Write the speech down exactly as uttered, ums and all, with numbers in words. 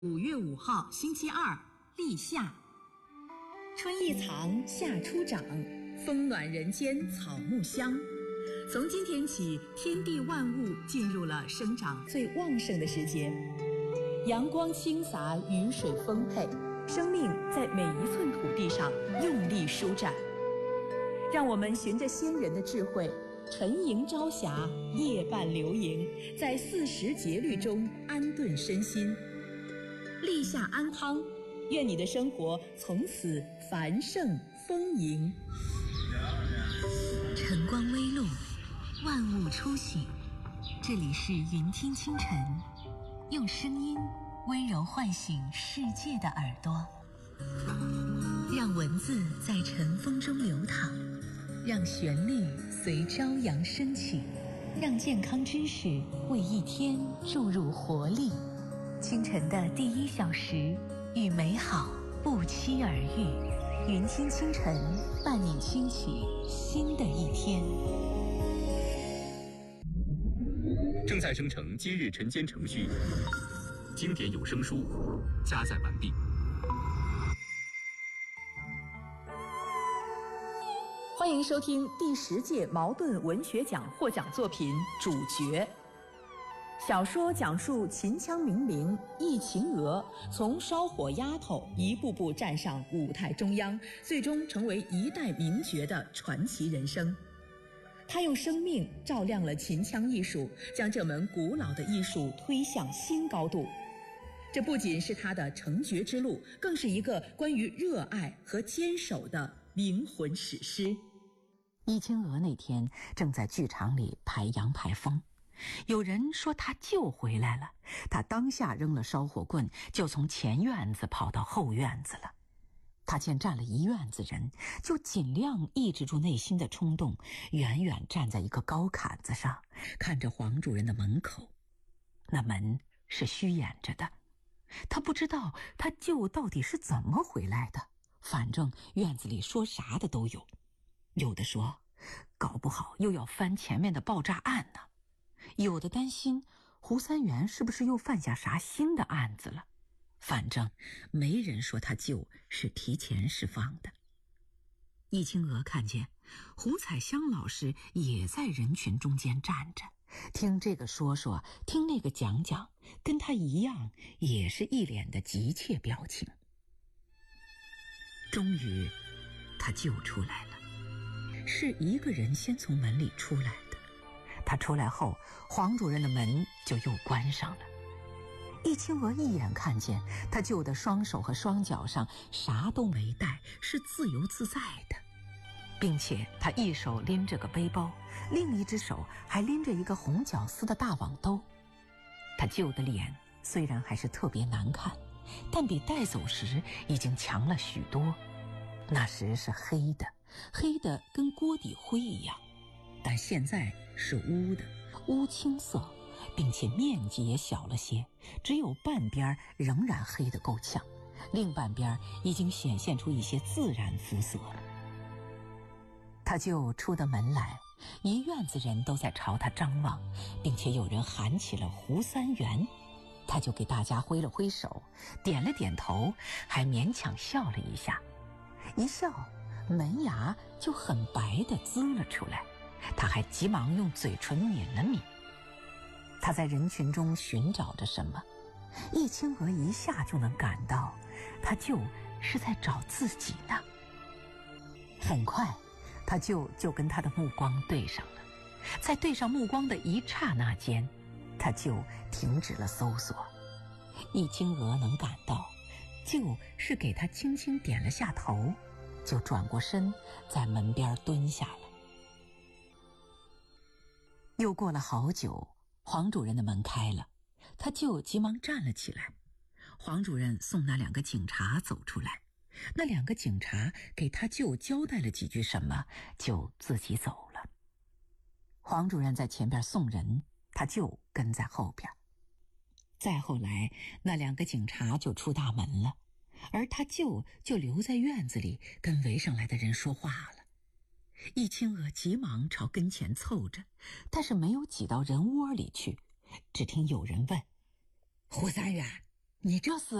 五月五号星期二，立夏。春意藏，夏初长，风暖人间草木香。从今天起，天地万物进入了生长最旺盛的时节，阳光倾洒，雨水丰沛，生命在每一寸土地上用力舒展。让我们循着先人的智慧，晨迎朝霞，夜伴流萤，在四时节律中安顿身心。立夏安康，愿你的生活从此繁盛丰盈。 晨光微露，万物初醒，这里是云听清晨，用声音温柔唤醒世界的耳朵，让文字在晨风中流淌，让旋律随朝阳升起，让健康知识为一天注入活力。清晨的第一小时，与美好不期而遇。云听清晨，伴你轻启新的一天。 正在生成今日晨间程序，经典有声书加载完毕。 欢迎收听第十届茅盾文学奖获奖作品《主角》。小说讲述秦腔名伶易秦娥从烧火丫头一步步站上舞台中央，最终成为一代名角的传奇人生。她用生命照亮了秦腔艺术，将这门古老的艺术推向新高度。这不仅是她的成角之路，更是一个关于热爱和坚守的灵魂史诗。 易秦娥那天正在剧场里排杨排风，有人说他救回来了，他当下扔了烧火棍，就从前院子跑到后院子了。他见站了一院子人，就尽量抑制住内心的冲动，远远站在一个高坎子上，看着黄主任的门口。那门是虚掩着的，他不知道他舅到底是怎么回来的，反正院子里说啥的都有，有的说搞不好又要翻前面的爆炸案呢，有的担心胡三元是不是又犯下啥新的案子了，反正没人说他舅是提前释放的。易秦娥看见胡彩香老师也在人群中间站着，听这个说说，听那个讲讲，跟他一样也是一脸的急切表情。终于他舅出来了，是一个人先从门里出来的。他出来后，黄主任的门就又关上了。易秦娥一眼看见他舅的双手和双脚上啥都没带，是自由自在的，并且他一手拎着个背包，另一只手还拎着一个红绞丝的大网兜。他舅的脸虽然还是特别难看，但比带走时已经强了许多。那时是黑的，黑的跟锅底灰一样，但现在是乌的，乌青色，并且面积也小了些，只有半边仍然黑得够呛，另半边已经显现出一些自然肤色了。他就出的门来，一院子人都在朝他张望，并且有人喊起了胡三元，他就给大家挥了挥手，点了点头，还勉强笑了一下，一笑门牙就很白地滋了出来，他还急忙用嘴唇抿了抿。他在人群中寻找着什么，易秦娥一下就能感到他就是在找自己呢。很快他就就跟他的目光对上了，在对上目光的一刹那间，他就停止了搜索。易秦娥能感到就是给他轻轻点了下头，就转过身在门边蹲下了。又过了好久，黄主任的门开了，他就急忙站了起来。黄主任送那两个警察走出来，那两个警察给他舅交代了几句什么，就自己走了。黄主任在前边送人，他舅跟在后边。再后来那两个警察就出大门了，而他舅就留在院子里跟围上来的人说话了。易秦娥急忙朝跟前凑着，但是没有挤到人窝里去，只听有人问：胡三元， 你这是